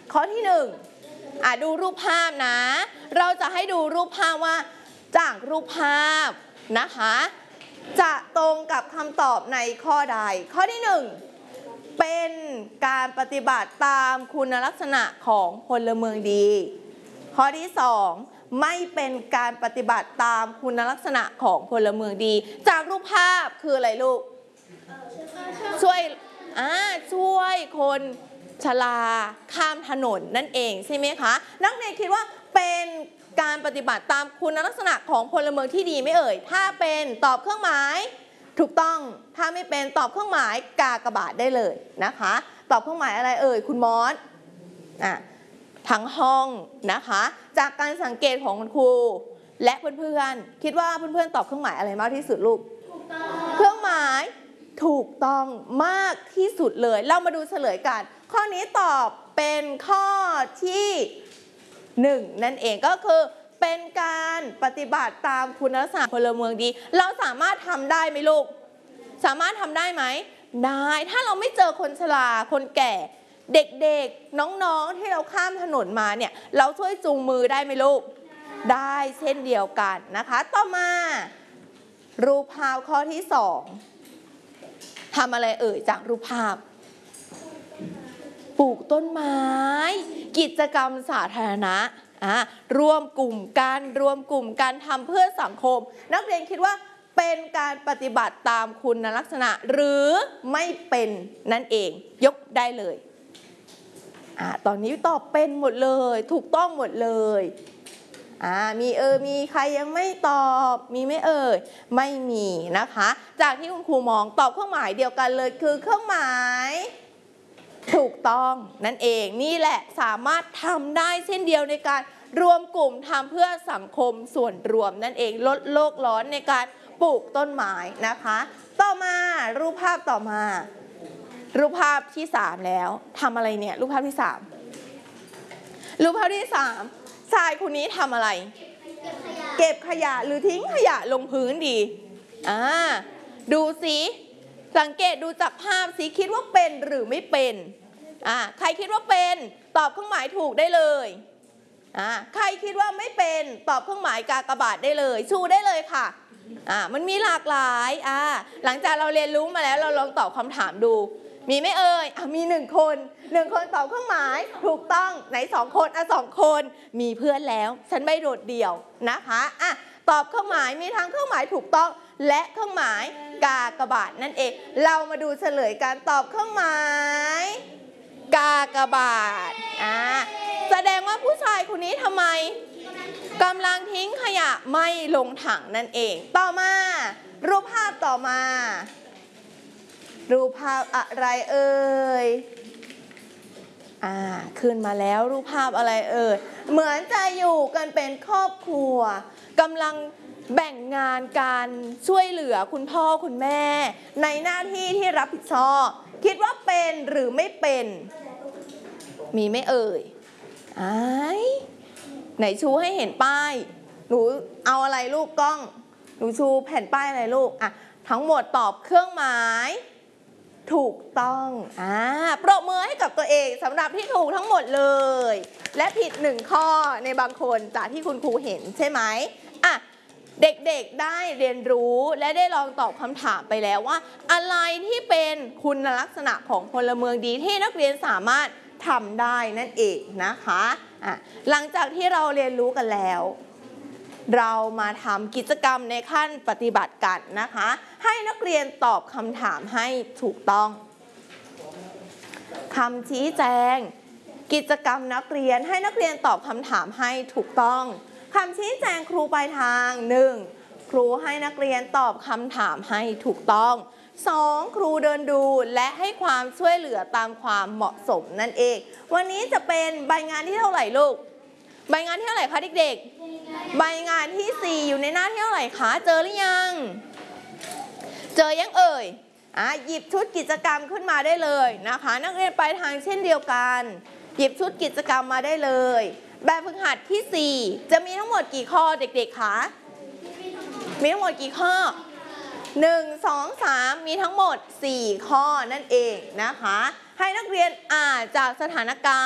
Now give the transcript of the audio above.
ข้อที่1ดูรูปภาพนะเราจะให้ดูรูปภาพว่าจากรูปภาพนะคะจะตรงกับคำตอบในข้อใดข้อที่1เป็นการปฏิบัติตามคุณลักษณะของพลเมืองดีข้อที่2ไม่เป็นการปฏิบัติตามคุณลักษณะของพลเมืองดีจากรูปภาพคืออะไรลูกช่วยคนชราข้ามถนนนั่นเองใช่ไหมคะนักเรียนคิดว่าเป็นการปฏิบัติตามคุณลักษณะของพลเมืองที่ดีไหมเอ่ยถ้าเป็นตอบเครื่องหมายถูกต้องถ้าไม่เป็นตอบเครื่องหมายกากบาทได้เลยนะคะตอบเครื่องหมายอะไรเอ่ยคุณมอสทั้งห้องนะคะจากการสังเกตของคุณครูและเพื่อนๆคิดว่าเพื่อนๆตอบเครื่องหมายอะไรมากที่สุดลูกเครื่องหมายถูกต้องมากที่สุดเลยเรามาดูเฉลยกันข้อนี้ตอบเป็นข้อที่1นั่นเองก็คือเป็นการปฏิบัติตามคุณลักษณะพลเมืองดีเราสามารถทำได้ไหมลูกสามารถทำได้ไหมได้ถ้าเราไม่เจอคนชราคนแก่เด็กๆน้องๆที่เราข้ามถนนมาเนี่ยเราช่วยจูงมือได้ไหมลูกได้เช่นเดียวกันนะคะต่อมารูปภาพข้อที่2ทำอะไรเอ่ยจากรูปภาพปลูกต้นไม้กิจกรรมสาธารณะรวมกลุ่มกันทำเพื่อสังคมนักเรียนคิดว่าเป็นการปฏิบัติตามคุณลักษณะหรือไม่เป็นนั่นเองยกได้เลยตอนนี้ตอบเป็นหมดเลยถูกต้องหมดเลยมีใครยังไม่ตอบมีไหมเอ่ยไม่มีนะคะจากที่คุณครูมองตอบเครื่องหมายเดียวกันเลยคือเครื่องหมายถูกต้องนั่นเองนี่แหละสามารถทำได้เช่นเดียวในการรวมกลุ่มทำเพื่อสังคมส่วนรวมนั่นเองลดโลกร้อนในการปลูกต้นไม้นะคะต่อมารูปภาพต่อมารูปภาพที่3แล้วทำอะไรเนี่ยรูปภาพที่3รูปภาพที่3ชายคนนี้ทำอะไรเก็บขยะหรือทิ้งขยะลงพื้นดีดูสิสังเกตดูจากภาพสิคิดว่าเป็นหรือไม่เป็นใครคิดว่าเป็นตอบเครื่องหมายถูกได้เลยใครคิดว่าไม่เป็นตอบเครื่องหมายกากบาทได้เลยชูได้เลยค่ะมันมีหลากหลายหลังจากเราเรียนรู้มาแล้วเราลองตอบคำถามดูมีไหมเอ่ยมี1 คนตอบเครื่องหมายถูกต้องไหน2 คน2 คนมีเพื่อนแล้วฉันไม่โดดเดี่ยวนะคะตอบเครื่องหมายมีทั้งเครื่องหมายถูกต้องและเครื่องหมายกากบาทนั่นเองเรามาดูเฉลยการตอบเครื่องหมายกากบาทแสดงว่าผู้ชายคนนี้ทำไมกำลังทิ้งขยะไม่ลงถังนั่นเองต่อมารูปภาพต่อมารูปภาพอะไรเอ่ยขึ้นมาแล้วรูปภาพอะไรเอ่ยเหมือนจะอยู่กันเป็นครอบครัวกำลังแบ่งงานการช่วยเหลือคุณพ่อคุณแม่ในหน้าที่ที่รับผิดชอบคิดว่าเป็นหรือไม่เป็นมีไหมเอ่ยไหนชูให้เห็นป้ายหนูเอาอะไรลูกกล้องหนูชูแผ่นป้ายอะไรลูกทั้งหมดตอบเครื่องหมายถูกต้องปรบมือให้กับตัวเองสำหรับที่ถูกทั้งหมดเลยและผิด1 ข้อในบางคนจากที่คุณครูเห็นใช่ไหมเด็กๆได้เรียนรู้และได้ลองตอบคำถามไปแล้วว่าอะไรที่เป็นคุณลักษณะของพลเมืองดีที่นักเรียนสามารถทำได้นั่นเองนะคะหลังจากที่เราเรียนรู้กันแล้วเรามาทำกิจกรรมในขั้นปฏิบัติกันนะคะให้นักเรียนตอบคำถามให้ถูกต้องคำชี้แจงกิจกรรมนักเรียนให้นักเรียนตอบคำถามให้ถูกต้องคำชี้แจงครูปลายทาง 1. ครูให้นักเรียนตอบคำถามให้ถูกต้อง 2. ครูเดินดูและให้ความช่วยเหลือตามความเหมาะสมนั่นเองวันนี้จะเป็นใบงานที่เท่าไหร่ลูกใบงานที่เท่าไหร่คะเด็กๆใบงานที่4อยู่ในหน้าที่เท่าไหร่คะเจอหรือยังเจอยังเอ่ยหยิบชุดกิจกรรมขึ้นมาได้เลยนะคะนักเรียนปลายทางเช่นเดียวกันหยิบชุดกิจกรรมมาได้เลยแบบฝึกหัดที่4จะมีทั้งหมดกี่ข้อเด็กๆคะมีทั้งหมดกี่ข้อ1 2 3มีทั้งหมด4 ข้อนั่นเองนะคะให้นักเรียนอ่านจากสถานการณ์